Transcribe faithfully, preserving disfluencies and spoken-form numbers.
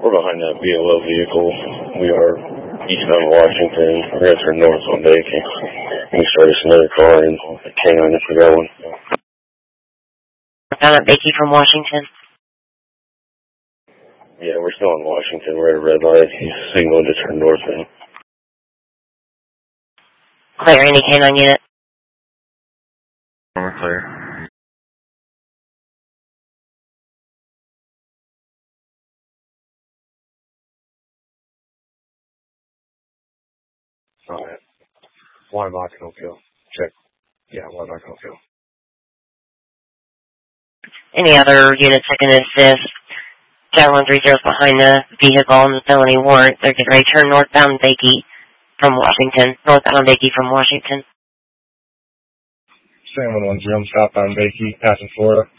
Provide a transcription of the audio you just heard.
We're behind that B L O vehicle. We are eastbound Washington. We're going to turn north on Beatty. We started another car and the canine if we're going. Down at Beatty from Washington? Yeah, we're still in Washington. We're at a red light. He's signaling to turn northbound. Clear, any canine unit? We're clear. Alright. Water box, no kill. Check. Yeah, water box, no kill. Any other units that can assist? Tower one three zero is behind the vehicle on the felony warrant. They're getting ready to turn northbound Beatty from Washington. Northbound Beatty from Washington. San one one zero, southbound Beatty, passing Florida.